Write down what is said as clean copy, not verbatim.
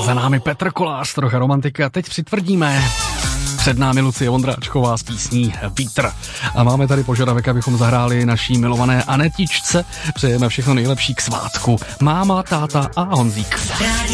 Za námi Petr Kolář, trocha romantika, teď přitvrdíme. Před námi Lucie Vondráčková s písní Vítr. A máme tady požadavek, abychom zahráli naší milované Anetičce. Přejeme všechno nejlepší k svátku. Máma, táta a Honzík.